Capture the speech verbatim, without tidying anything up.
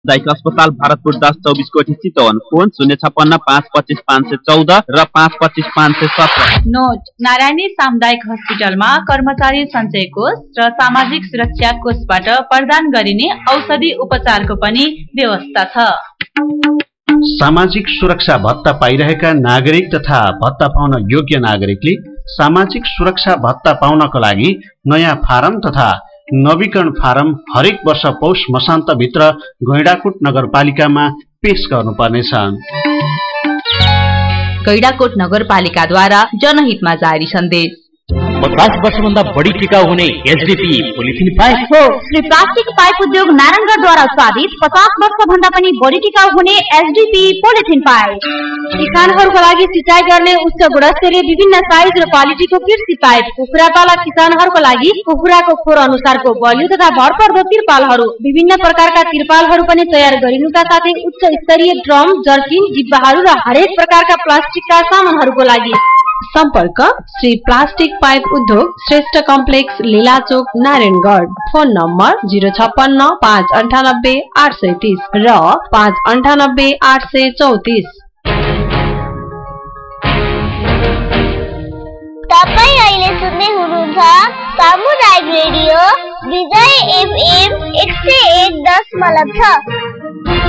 सामुदायिक अस्पताल भरतपुर दस चौबीस कोठी चितवन। फोन शून्य छप्पन्न पाँच पच्चिस पाँच सय चौध र पाँच पच्चिस पाँच सय सत्र। नोट, नारायणी सामुदायिक हस्पिटलमा कर्मचारी सञ्चय कोष र सामाजिक सुरक्षा कोषबाट प्रदान गरिने औषधि उपचारको पनि व्यवस्था छ। सामाजिक सुरक्षा भत्ता पाइरहेका नागरिक तथा भत्ता पाउन योग्य नागरिकले सामाजिक सुरक्षा भत्ता पाउनको लागि नयाँ फारम तथा नवीकरण फारम हरेक वर्ष पौष मसान्तभित्र गैंडाकोट नगरपालिकामा पेश गर्नुपर्नेछ। गैंडाकोट नगरपालिकाद्वारा जनहितमा जारी सन्देश। पचास वर्षभन्दा बढी टिकाउ हुने एचडीपी पोलिथिन पाइप हो। श्री प्लास्टिक पाइप उद्योग नारायणगढद्वारा उत्पादित पचास वर्षभन्दा पनि बढी टिकाउ हुने एचडीपी पोलिथिन पाइप। किसानहरूको लागि सिँचाइ गर्ने उच्च गुणस्तरीय विभिन्न साइज र क्वालिटीको कृषि पाइप। कुखुरा पालक किसानहरूको लागि कुखुराको खोर अनुसारको बलियो तथा भरपर्दो तिरपालहरू, विभिन्न प्रकारका तिरपालहरू पनि तयार गरिनुका साथै उच्च स्तरीय ड्रम, जर्किन, डिब्बाहरू र हरेक प्रकारका प्लास्टिकका सामानहरूको लागि सम्पर्क श्री प्लास्टिक पाइप उद्योग Shrestha complex लीलाचोक Narayangarh. Phone number zero छप्पन्न पाँच अन्ठानब्बे आठ सय तीस र पाँच अन्ठानब्बे आठ सय चौतिस। तपाईँ अहिले सुन्दै हुनुहुन्छ सामुदायिक रेडियो विजय एफएम एक सय एक दशमलव छ।